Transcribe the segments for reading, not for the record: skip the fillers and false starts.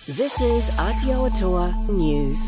This is Aotearoa News.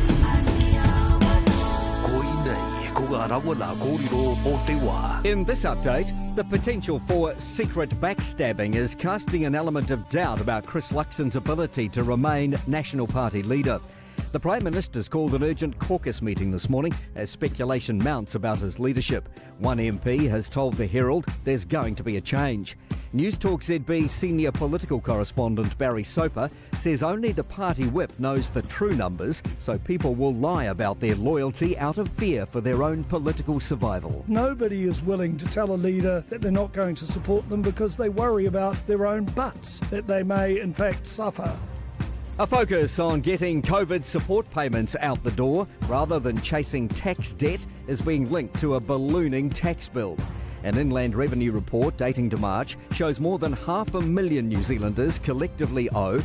In this update, the potential for secret backstabbing is casting an element of doubt about Chris Luxon's ability to remain National Party leader. The Prime Minister's called an urgent caucus meeting this morning as speculation mounts about his leadership. One MP has told the Herald there's going to be a change. News Talk ZB senior political correspondent Barry Soper says only the party whip knows the true numbers, so people will lie about their loyalty out of fear for their own political survival. Nobody is willing to tell a leader that they're not going to support them because they worry about their own butts, that they may in fact suffer. A focus on getting COVID support payments out the door rather than chasing tax debt is being linked to a ballooning tax bill. An Inland Revenue report dating to March shows more than 500,000 New Zealanders collectively owe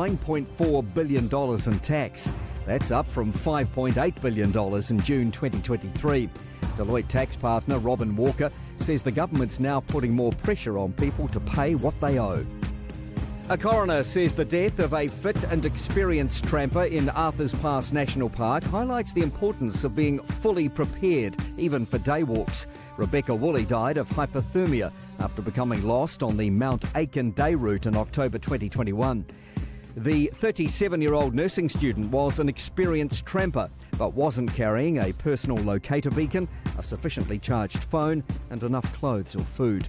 $9.4 billion in tax. That's up from $5.8 billion in June 2023. Deloitte tax partner Robin Walker says the government's now putting more pressure on people to pay what they owe. A coroner says the death of a fit and experienced tramper in Arthurs Pass National Park highlights the importance of being fully prepared, even for day walks. Rebecca Woolley died of hypothermia after becoming lost on the Mount Aiken day route in October 2021. The 37-year-old nursing student was an experienced tramper, but wasn't carrying a personal locator beacon, a sufficiently charged phone, and enough clothes or food.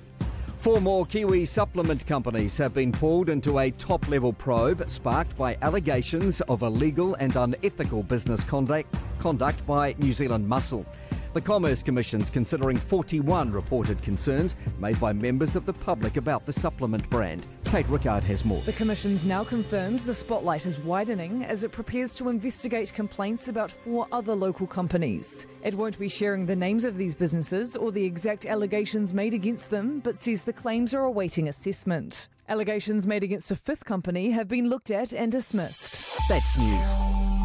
4 more Kiwi supplement companies have been pulled into a top-level probe sparked by allegations of illegal and unethical business conduct by New Zealand Muscle. The Commerce Commission's considering 41 reported concerns made by members of the public about the supplement brand. Kate Rickard has more. The Commission's now confirmed the spotlight is widening as it prepares to investigate complaints about 4 other local companies. It won't be sharing the names of these businesses or the exact allegations made against them, but says the claims are awaiting assessment. Allegations made against a 5th company have been looked at and dismissed. That's news.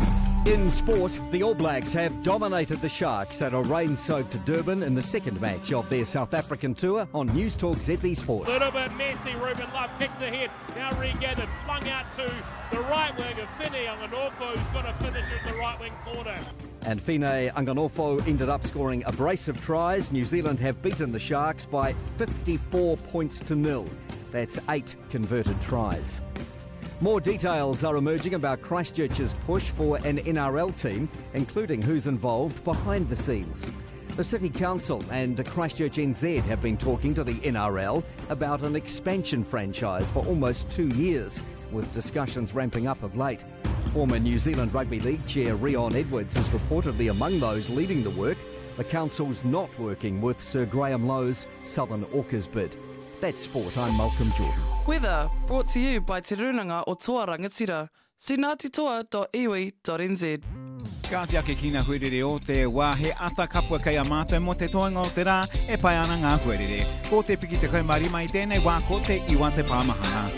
In sport, the All Blacks have dominated the Sharks at a rain-soaked Durban in the second match of their South African tour on News Talk ZB Sport. A little bit messy, Ruben Love kicks ahead, now regathered, flung out to the right wing of Fine Anganofo, who's going to finish in the right wing corner. And Fine Anganofo ended up scoring a brace of tries. New Zealand have beaten the Sharks by 54 points to 0. That's 8 converted tries. More details are emerging about Christchurch's push for an NRL team, including who's involved behind the scenes. The City Council and Christchurch NZ have been talking to the NRL about an expansion franchise for almost 2 years, with discussions ramping up of late. Former New Zealand Rugby League chair Rion Edwards is reportedly among those leading the work. The council's not working with Sir Graham Lowe's Southern Orcas bid. That's sport. I'm Malcolm Jordan. Weather brought to you by Te Runanga o Toa Rangatira. See ngātitoa.iwi.nz. Kātia ke kina huerere o te wā he ata kapua kei a mātou mo te toenga o te rā e pai ana ngā huerere. Ko te piki te kaumarima i tēnei wā ko te iwa te pāmahana.